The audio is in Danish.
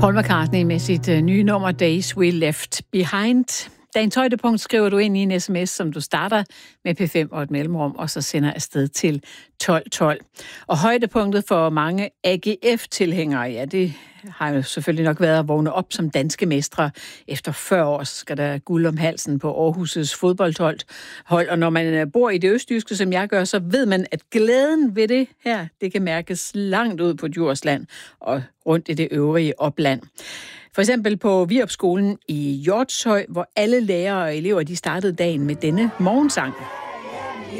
Paul McCartney med sit nye nummer Days We Left Behind. Dagens højdepunkt skriver du ind i en sms, som du starter med P5 og et mellemrum, og så sender afsted til 1212. Og højdepunktet for mange AGF-tilhængere, ja, det har jo selvfølgelig nok været at vågne op som danske mestre. Efter 40 år skal der guld om halsen på Aarhus' fodboldhold. Og når man bor i det østjyske, som jeg gør, så ved man, at glæden ved det her, det kan mærkes langt ud på Djursland og rundt i det øvrige opland. For eksempel på Virup-skolen i Hjortshøj, hvor alle lærere og elever de startede dagen med denne morgensang.